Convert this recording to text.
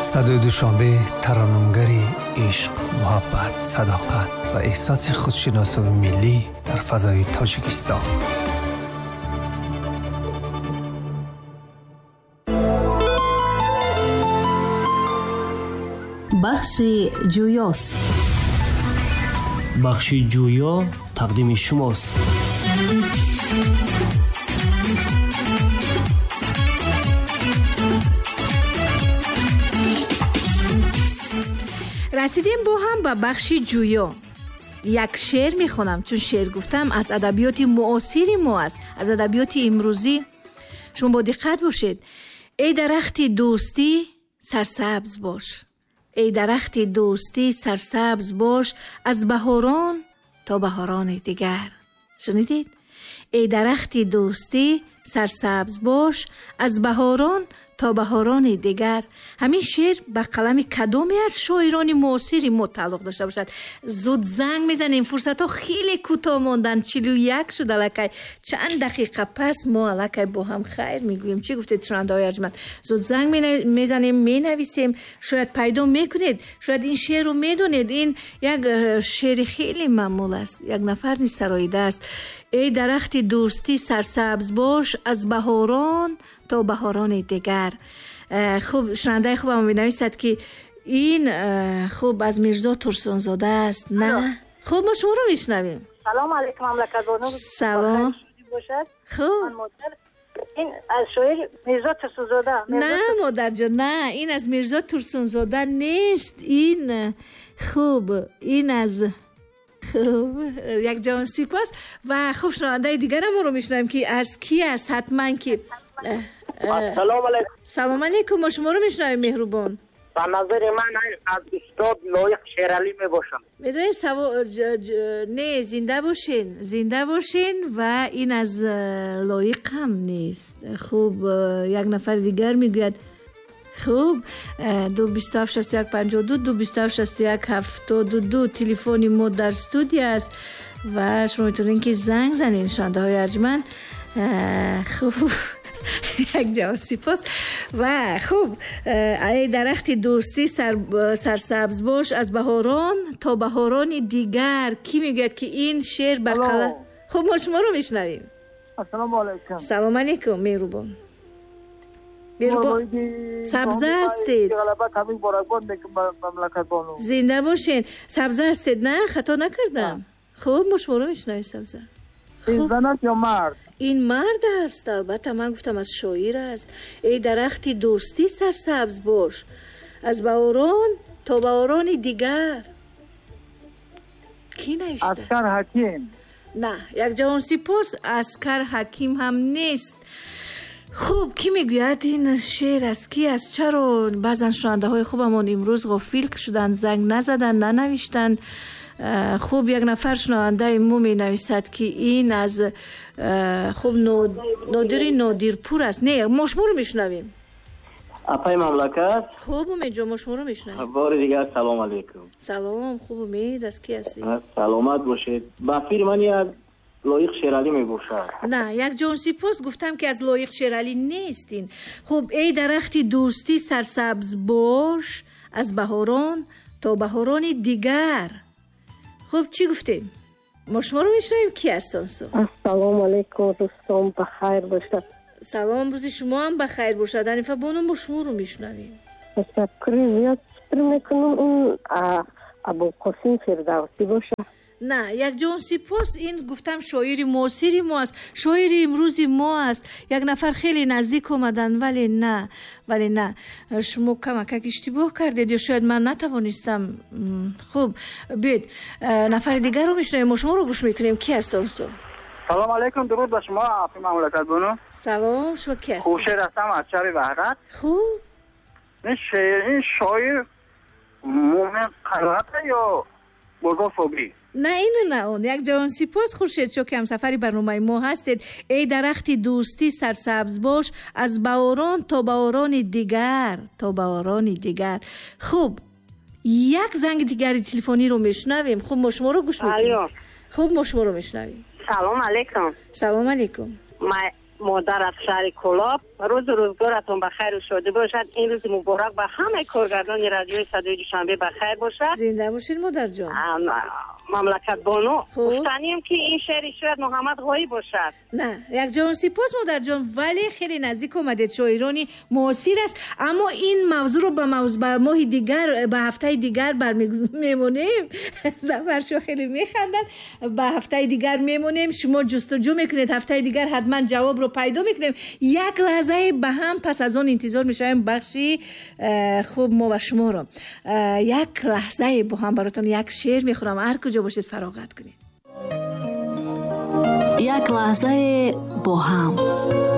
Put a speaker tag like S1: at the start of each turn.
S1: صدای دوشنبه ترانه‌گری عشق، محبت، صداقت و احساس خودشناسی و ملی در فضای تاجیکستان.
S2: بخش جویاست.
S3: بخش جویا تقدیم شماست.
S4: رسیدیم با هم به بخش جویا. یک شعر میخونم، چون شعر گفتم از ادبیات معاصر ما است، از ادبیات امروزی. شما با دقت باشید. ای درخت دوستی سرسبز باش، ای درخت دوستی سرسبز باش، از بهاران تا بهاران دیگر. شنیدید؟ ای درخت دوستی سرسبز باش، از بهاران تا بهاران دیگر. همین شعر به قلم کدامی از شاعران معاصر ما تعلق داشته باشد؟ زود زنگ میزنیم، فرصت ها خیلی کوتاه ماندن، 41 شد. الکی چند دقیقه پس ما الکی با هم خیر میگوییم. چی گفتید شنونده های ارجمند؟ زود زنگ میزنیم، مینویسیم، شاید پیدا میکنید، شاید این شعر رو میدونید. این یک شعر خیلی معمول است، یک نفر نیست سراییده است. ای درخت دوستی سرسبز باش، از بهاران تا بهاران دیگر. خوب شنونده خوبم می‌نویسد که این خوب از میرزا ترسونزاده است. نه خوب ما شما رو میشنویم.
S5: سلام علیکم مملکت بانو.
S4: سلام. خوب
S5: این از شاعر میرزا ترسونزاده؟
S4: نه مادر جان، نه، این از میرزا ترسونزاده نیست. این خوب، این از خوب یک جان سپاس. و خوب شنونده دیگر ما رو میشنویم که از کی است؟ حتما که
S5: سلام علیکم.
S4: سلام علیکم، ما شما رو میشنویم مهربان.
S5: به نظر من از استاد لایق شیرالی میباشم.
S4: میدونید نه، زنده باشین، زنده باشین. و این از لایق هم نیست. خوب یک نفر دیگر میگوید خوب 2276152 تلفن ما در استودیو است و شما میتونین که زنگ زنین شنونده های ارجمند. خوب یک جواب سپاس. و خوب ای درخت دوستی سرسبز باش، از بهاران تا بهاران دیگر. کی میگوید که این شعر به قلم؟ خوب ما شما رو میشنویم.
S5: السلام علیکم.
S4: سلام علیکم مهربان. سبزه هستید؟ زنده باشین. سبزه هستید؟ نه خطا نکردم. خوب ما شما رو میشنویم. سبزه
S5: این زن است یا مرد؟
S4: این مرد است. البته من گفتم از شاعر است. ای درخت دوستی سرسبز باش، از بهاران تا بهاران دیگر. کی نوشته؟
S5: اسکر حکیم.
S4: نه، یک جوان سپاس. اسکر حکیم هم نیست. خوب کی میگوید این شعر از کی است؟ چرا بعضن شنونده های خوبمون امروز غافل شدن، زنگ نزدن، ننوشتن؟ خوب یک نفر شنونده مو می نویسد که این از خوب نادرپور است. نه ما شما رو میشنویم.
S5: اپای مملکت.
S4: خوب امید جا ما شما رو میشنویم.
S5: بار دیگر سلام علیکم.
S4: سلام. خوب امید، از کی هستی؟
S5: سلامت باشید. با فیر من از لایق شیرالی میباشد.
S4: نه، یک جان سپاس. گفتم که از لایق شیرالی نیستین. خب ای درخت دوستی سرسبز باش، از بهاران تا بهاران دیگر. خب چی گفتیم؟ ما شما رو میشنویم. کی هستن؟
S6: السلام علیکم دوستان، بخیر باشد.
S4: سلام، روز شما هم بخیر باشد. حنیفه بانو ما شما رو میشنویم.
S6: تشکر زیاد میکنم. اون ابو قاسم فردوسی باشه.
S4: نه، یک جان سپاس. این گفتم شاعر معاصر ما است، شاعر امروز ما است. یک نفر خیلی نزدیک اومدن ولی نه شما کمک اشتباه کردید یا شاید من نتوانستم. خوب بید نفر دیگر رو میشنویم. ما شما رو گوش میکنیم. کی هستن؟
S5: سلام علیکم. درود به شما اپی مملکت بانو.
S4: سلام. شما کی هستید؟
S5: خوشیر هستم از شهر وحدت.
S4: خوب
S5: این شاعر مومن قرائت یا بزرگفوبی؟
S4: نه اینو نه اون. یک جوان سپاس خورشید شو که هم سفری برنامه ما هستید. ای درخت دوستی سرسبز باش، از بهاران تا بهاران دیگر، تا بهاران دیگر. خوب یک زنگ دیگری تلفنی رو میشنویم. خوب ما شما رو گوش میکنیم. خوب ما شما رو میشنویم.
S6: سلام علیکم.
S4: سلام علیکم.
S6: مادر از شهر کلاب. روز روزگارتون بخیر و شادی باشد. این روز مبارک به همه کارگردان رادیوی صدای دوشنبه بخیر باشد.
S4: زنده باشید مادر جان.
S6: مملکت بانو گفتنیم که این شعر شاید محمد غایی باشد.
S4: نه یک جان سپاس مادر جان، ولی خیلی نزدیک اومدید، شاعرانی معاصر است. اما این موضوع رو به ماه دیگر، به هفته دیگر میمونیم. زفرشو خیلی میخندن. به هفته دیگر میمونیم، شما جستجو میکنید، هفته دیگر حتما جواب رو پیدا میکنیم. یک لحظه به هم پس از اون انتظار میشیم بخشی خوب ما و شما رو. یک لحظه با هم براتون یک شعر میخورم، هر کجا باشید فراغت کنید.
S2: یک لحظه با هم.